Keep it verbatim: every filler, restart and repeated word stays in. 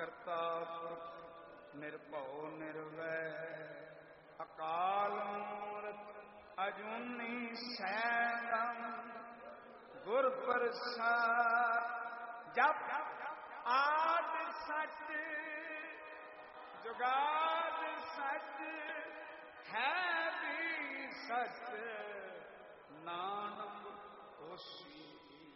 ਕਰਤਾ ਪੁਰਖ ਨਿਰਭਉ ਨਿਰਵੈਰ ਅਕਾਲ ਮੂਰਤ ਅਜੂਨੀ ਸੈਭੰ ਗੁਰ ਪ੍ਰਸਾਦ। ਜਪ ਆਦ ਸਚ ਜੁਗਾਦ ਸਚ ਹੈ ਵੀ ਸਚ